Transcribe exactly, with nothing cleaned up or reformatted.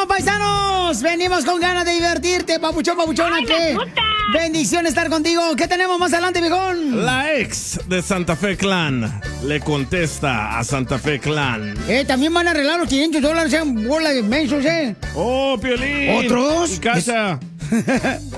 paisanos! Venimos con ganas de divertirte, papuchón, papuchona. Ay, ¿Qué? me gusta. Bendición estar contigo. ¿Qué tenemos más adelante, viejón? La ex de Santa Fe Clan le contesta a Santa Fe Clan. Eh, también van a arreglar los quinientos dólares en bola de mensos, ¿eh? ¡Oh, Piolín! ¿Otros? Y Cacha.